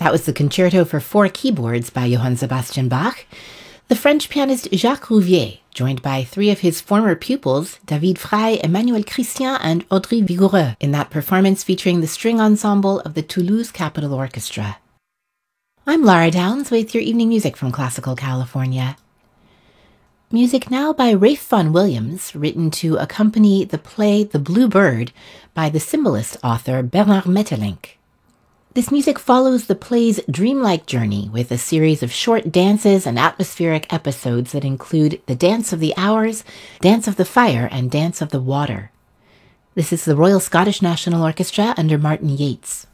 That was the Concerto for 4 Keyboards by Johann Sebastian Bach. The French pianist Jacques Rouvier, joined by 3 of his former pupils, David Frey, Emmanuel Christian, and Audrey Vigoureux, in that performance featuring the string ensemble of the Toulouse Capitol Orchestra. I'm Lara Downs with your evening music from Classical California. Music now by Ralph Vaughan Williams, written to accompany the play The Blue Bird by the symbolist author Bernard Maeterlinck. This music follows the play's dreamlike journey with a series of short dances and atmospheric episodes that include the Dance of the Hours, Dance of the Fire, and Dance of the Water. This is the Royal Scottish National Orchestra under Martin Yates.